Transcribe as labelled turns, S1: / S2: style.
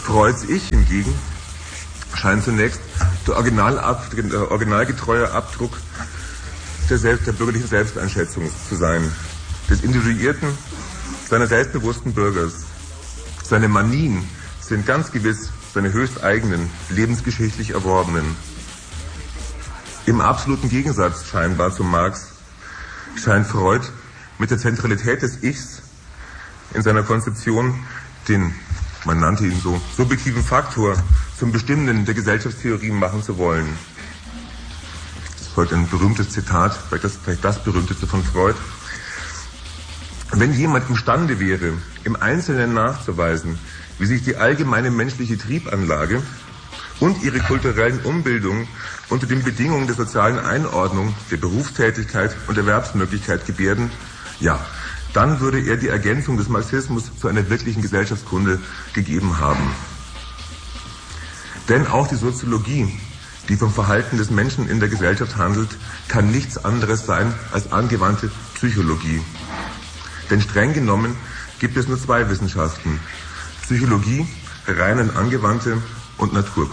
S1: Freuds Ich hingegen scheint zunächst der originalgetreue Abdruck der bürgerlichen Selbsteinschätzung zu sein, des Individuierten, seiner selbstbewussten Bürgers. Seine Manien sind ganz gewiss seine höchst eigenen, lebensgeschichtlich erworbenen. Im absoluten Gegensatz scheinbar zu Marx scheint Freud mit der Zentralität des Ichs in seiner Konzeption den, man nannte ihn so, subjektiven Faktor zum Bestimmenden der Gesellschaftstheorie machen zu wollen. Es folgt ein berühmtes Zitat, vielleicht das berühmteste von Freud. Wenn jemand imstande wäre, im Einzelnen nachzuweisen, wie sich die allgemeine menschliche Triebanlage und ihre kulturellen Umbildungen unter den Bedingungen der sozialen Einordnung, der Berufstätigkeit und Erwerbsmöglichkeit gebärden, ja, dann würde er die Ergänzung des Marxismus zu einer wirklichen Gesellschaftskunde gegeben haben. Denn auch die Soziologie, die vom Verhalten des Menschen in der Gesellschaft handelt, kann nichts anderes sein als angewandte Psychologie. Denn streng genommen gibt es nur zwei Wissenschaften: Psychologie, rein und angewandte, und Naturkunde.